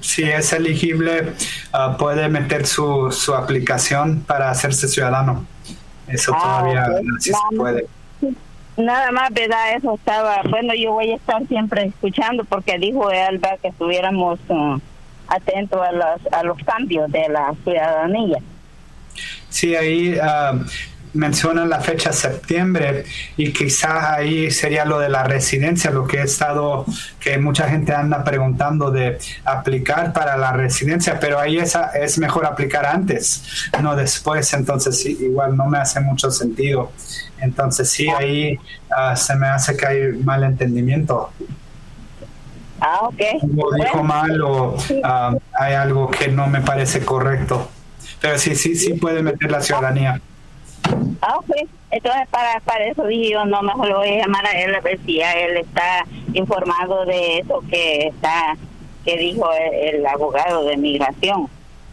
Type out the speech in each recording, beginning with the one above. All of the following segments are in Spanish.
Si es elegible, puede meter su aplicación para hacerse ciudadano. Eso todavía sí se puede. Nada más, ¿verdad? Eso estaba... Bueno, yo voy a estar siempre escuchando porque dijo Elba que estuviéramos atentos a los cambios de la ciudadanía. Sí, ahí mencionan la fecha septiembre y quizás ahí sería lo de la residencia, lo que que mucha gente anda preguntando de aplicar para la residencia, pero ahí es mejor aplicar antes, no después, entonces sí, igual no me hace mucho sentido. Entonces sí, ahí se me hace que hay mal entendimiento. Ok. O dijo mal o hay algo que no me parece correcto. Pero sí puede meter la ciudadanía. Ok. Entonces para eso dije yo, no, mejor lo voy a llamar a él a ver si ya él está informado de eso que dijo el abogado de migración.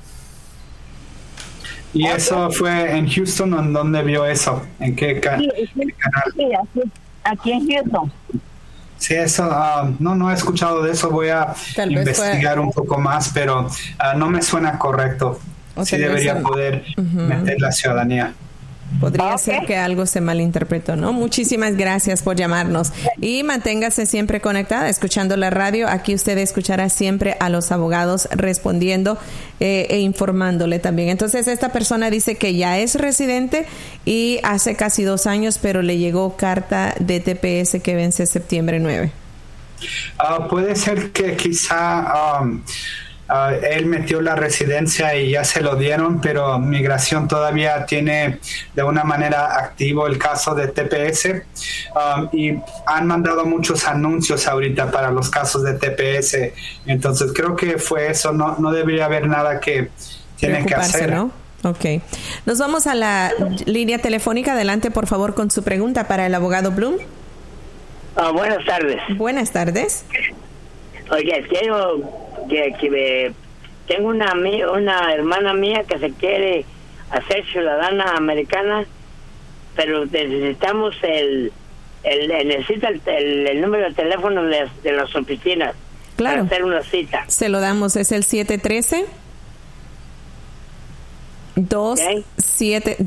¿Y eso fue en Houston o en dónde vio eso? ¿En qué canal? Sí, aquí en Houston. Sí, eso, no he escuchado de eso, voy a investigar un poco más, pero no me suena correcto. Sí debería poder meter la ciudadanía. Podría ser que algo se malinterpretó, ¿no? Muchísimas gracias por llamarnos y manténgase siempre conectada, escuchando la radio. Aquí usted escuchará siempre a los abogados respondiendo e informándole también. Entonces, esta persona dice que ya es residente y hace casi 2 años, pero le llegó carta de TPS que vence septiembre 9. Puede ser que quizá... él metió la residencia y ya se lo dieron, pero Migración todavía tiene de una manera activo el caso de TPS y han mandado muchos anuncios ahorita para los casos de TPS. Entonces creo que fue eso, no debería haber nada que tienen que hacer, ¿no? Ok. Nos vamos a la línea telefónica. Adelante, por favor, con su pregunta para el abogado Bloom. Buenas tardes. Buenas tardes. Oye, tengo una hermana mía que se quiere hacer ciudadana americana, pero necesitamos necesita el número de teléfono de las oficinas. Claro. Para hacer una cita. Se lo damos, es el 713 270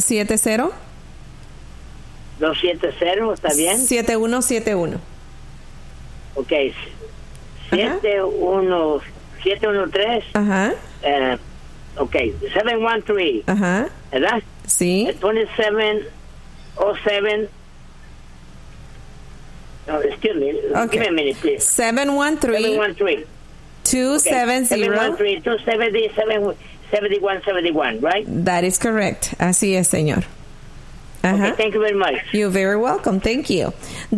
270, ¿está bien? 7171. Ok. 713. Ajá. Ok, 713. Ajá. ¿Verdad? Sí. 2707. No, excuse me. Okay. Give me a minute, please. 713. 270. 7171, right? That is correct. Así es, señor. Okay, thank you very much. You're very welcome. Thank you.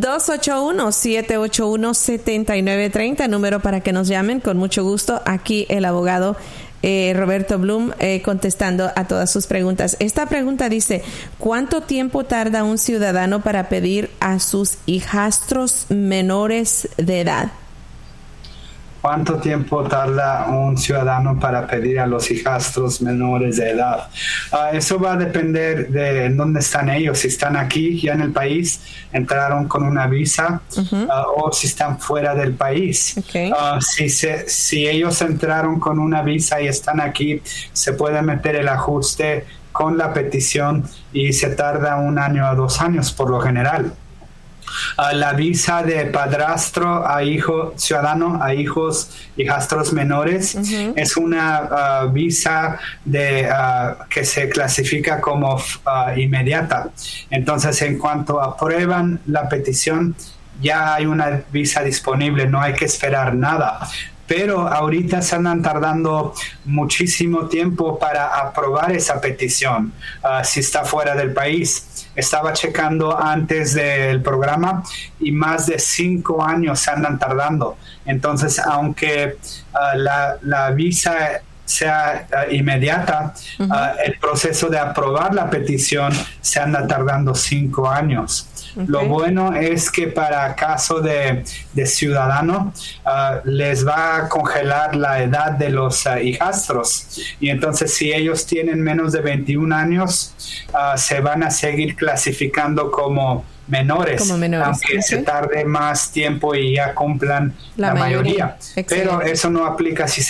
281-781-7930, número para que nos llamen con mucho gusto. Aquí el abogado Roberto Bloom contestando a todas sus preguntas. Esta pregunta dice: ¿cuánto tiempo tarda un ciudadano para pedir a sus hijastros menores de edad? ¿Cuánto tiempo tarda un ciudadano para pedir a los hijastros menores de edad? Eso va a depender de dónde están ellos. Si están aquí, ya en el país, entraron con una visa, o si están fuera del país. Okay. Si ellos entraron con una visa y están aquí, se puede meter el ajuste con la petición y se tarda 1 año a 2 años por lo general. La visa de padrastro a hijo ciudadano a hijastros menores es una visa que se clasifica como inmediata. Entonces, en cuanto aprueban la petición, ya hay una visa disponible, no hay que esperar nada. Pero ahorita se andan tardando muchísimo tiempo para aprobar esa petición si está fuera del país. Estaba checando antes del programa y más de 5 años se andan tardando. Entonces, aunque la visa sea inmediata, el proceso de aprobar la petición se anda tardando 5 años. Okay. Lo bueno es que para caso de ciudadano les va a congelar la edad de los hijastros, y entonces si ellos tienen menos de 21 años se van a seguir clasificando como menores, aunque se tarde más tiempo y ya cumplan la mayoría. Pero eso no aplica si